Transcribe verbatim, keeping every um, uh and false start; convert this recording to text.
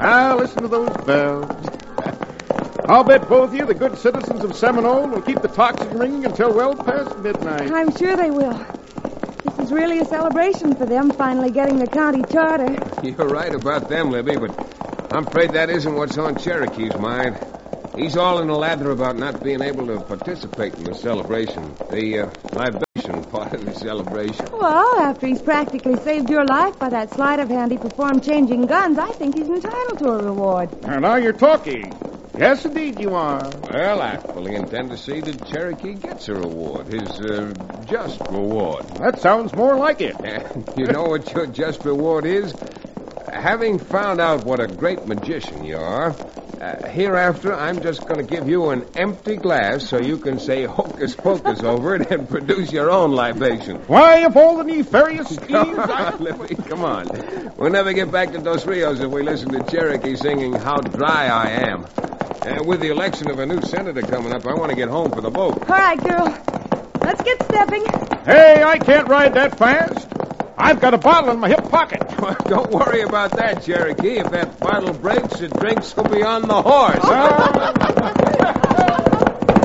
Ah, listen to those bells. I'll bet both of you, the good citizens of Seminole, will keep the tocsin ringing until well past midnight. I'm sure they will. This is really a celebration for them, finally getting the county charter. You're right about them, Libby, but I'm afraid that isn't what's on Cherokee's mind. He's all in a lather about not being able to participate in the celebration, the uh, libation part of the celebration. Well, after he's practically saved your life by that sleight of hand he performed changing guns, I think he's entitled to a reward. Now, now you're talking. Yes, indeed you are. Well, I fully intend to see that Cherokee gets a reward, his uh, just reward. That sounds more like it. You know what your just reward is? Having found out what a great magician you are, uh, hereafter I'm just going to give you an empty glass so you can say hocus pocus over it and produce your own libation. Why, of all the nefarious schemes... Come on, Libby, come on. We'll never get back to Dos Rios if we listen to Cherokee singing How Dry I Am. Uh, with the election of a new senator coming up, I want to get home for the vote. All right, girl. Let's get stepping. Hey, I can't ride that fast. I've got a bottle in my hip pocket. Don't worry about that, Cherokee. If that bottle breaks, the drinks will be on the horse.